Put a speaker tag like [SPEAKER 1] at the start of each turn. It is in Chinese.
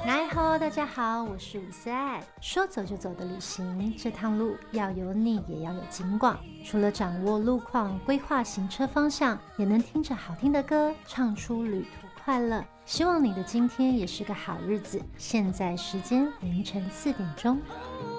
[SPEAKER 1] 嗨吼，大家好，我是伍思爱。说走就走的旅行，这趟路要有你，也要有景广。除了掌握路况、规划行车方向，也能听着好听的歌，唱出旅途快乐。希望你的今天也是个好日子。现在时间凌晨4点钟。